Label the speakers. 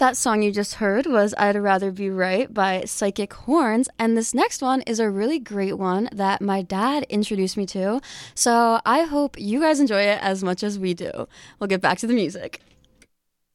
Speaker 1: That song you just heard was I'd Rather Be Right by Psychic Horns, and this next one is a really great one that my dad introduced me to, so I hope you guys enjoy it as much as we do. We'll get back to the music.